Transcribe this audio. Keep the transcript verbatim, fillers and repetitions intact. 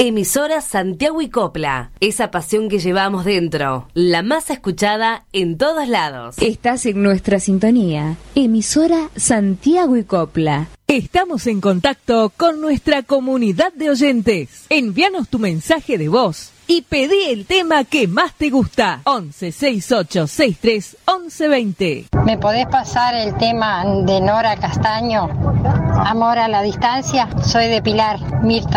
Emisora Santiago y Copla, esa pasión que llevamos dentro, la más escuchada en todos lados. Estás en nuestra sintonía, Emisora Santiago y Copla. Estamos en contacto con nuestra comunidad de oyentes. Envíanos tu mensaje de voz y pedí el tema que más te gusta. once sesenta y ocho sesenta y tres once veinte. ¿Me podés pasar el tema de Nora Castaño? Amor a la distancia. Soy de Pilar, Mirta.